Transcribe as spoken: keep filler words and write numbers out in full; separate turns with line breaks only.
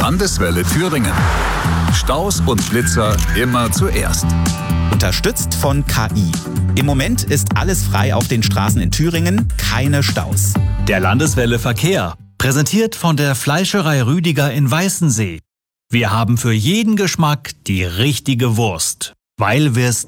Landeswelle Thüringen. Staus und Blitzer immer zuerst.
Unterstützt von K I. Im Moment ist alles frei auf den Straßen in Thüringen, keine Staus.
Der Landeswelle Verkehr, präsentiert von der Fleischerei Rüdiger in Weißensee. Wir haben für jeden Geschmack die richtige Wurst, weil wir's